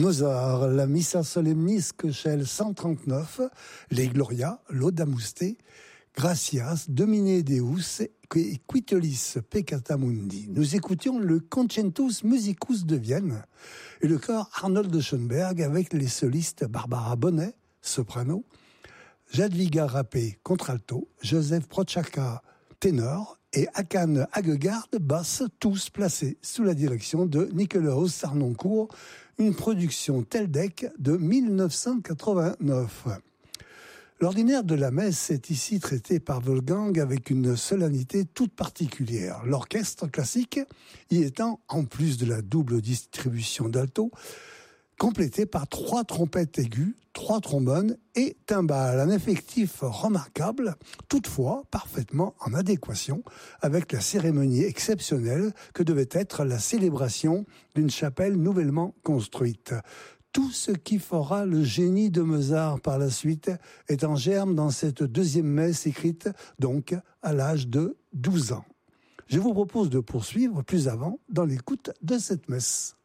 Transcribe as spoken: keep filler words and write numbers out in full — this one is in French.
Mozart, la Missa Solemnis Köchel cent trente-neuf, les Gloria, l'Odamuste, Gratias, Domine Deus et Quitolis Peccata Mundi. Nous écoutions le Concentus Musicus de Vienne et le chœur Arnold Schoenberg avec les solistes Barbara Bonnet, soprano, Jadwiga Rappé, contralto, Joseph Prochaka, ténor, et Hakan Hagegaard, basse, tous placés sous la direction de Nicolaus Harnoncourt, une production Teldec de mille neuf cent quatre-vingt-neuf. L'ordinaire de la messe est ici traité par Wolfgang avec une solennité toute particulière. L'orchestre classique y étant, en plus de la double distribution d'alto, complété par trois trompettes aiguës, trois trombones et timbales. Un effectif remarquable, toutefois parfaitement en adéquation avec la cérémonie exceptionnelle que devait être la célébration d'une chapelle nouvellement construite. Tout ce qui fera le génie de Mozart par la suite est en germe dans cette deuxième messe écrite donc à l'âge de douze ans. Je vous propose de poursuivre plus avant dans l'écoute de cette messe.